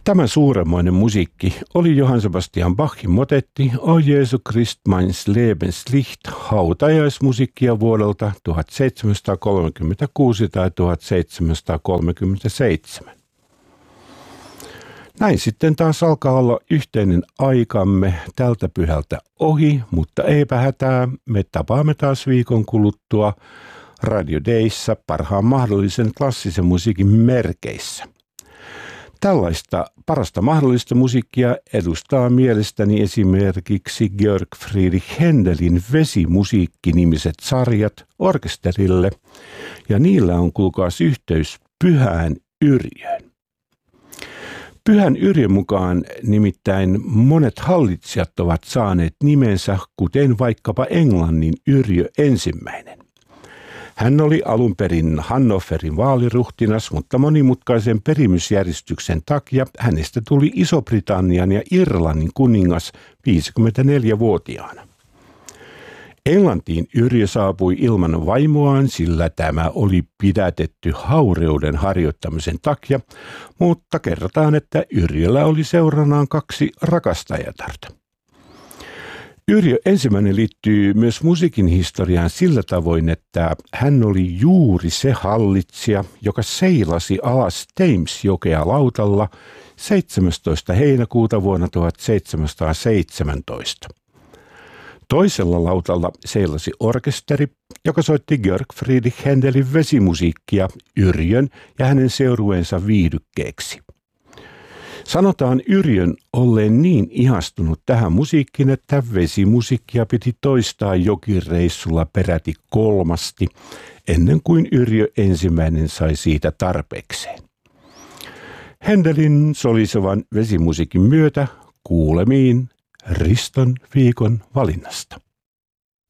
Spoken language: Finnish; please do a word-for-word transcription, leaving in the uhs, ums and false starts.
Tämä suuremmoinen musiikki oli Johann Sebastian Bachin motetti O Jesu Christ meines Lebenslicht, hautajaismusiikkia vuodelta tuhatseitsemänsataakolmekymmentäkuusi tai tuhatseitsemänsataakolmekymmentäseitsemän. Näin sitten taas alkaa olla yhteinen aikamme tältä pyhältä ohi, mutta eipä hätää, me tapaamme taas viikon kuluttua Radio Dayssä parhaan mahdollisen klassisen musiikin merkeissä. Tällaista parasta mahdollista musiikkia edustaa mielestäni esimerkiksi Georg Friedrich Händelin Vesimusiikki-nimiset sarjat orkesterille, ja niillä on kuulkaas yhteys Pyhään Yrjöön. Pyhän Yrjön mukaan nimittäin monet hallitsijat ovat saaneet nimensä, kuten vaikkapa Englannin Yrjö ensimmäinen. Hän oli alun perin Hannoverin vaaliruhtinas, mutta monimutkaisen perimysjärjestyksen takia hänestä tuli Iso-Britannian ja Irlannin kuningas viisikymmentäneljävuotiaana. Englantiin Yrjö saapui ilman vaimoaan, sillä tämä oli pidätetty haureuden harjoittamisen takia, mutta kerrotaan, että Yrjöllä oli seuranaan kaksi rakastajatarta. Yrjö ensimmäinen liittyy myös musiikin historiaan sillä tavoin, että hän oli juuri se hallitsija, joka seilasi alas Thamesjokea lautalla seitsemästoista heinäkuuta vuonna tuhatseitsemänsataaseitsemäntoista. Toisella lautalla seilasi orkesteri, joka soitti Georg Friedrich Händelin vesimusiikkia Yrjön ja hänen seurueensa viihdykkeeksi. Sanotaan Yrjön olleen niin ihastunut tähän musiikkiin, että vesimusiikkia piti toistaa jokireissulla peräti kolmasti, ennen kuin Yrjö ensimmäinen sai siitä tarpeekseen. Händelin solisevan vesimusiikin myötä kuulemiin Riston viikon valinnasta.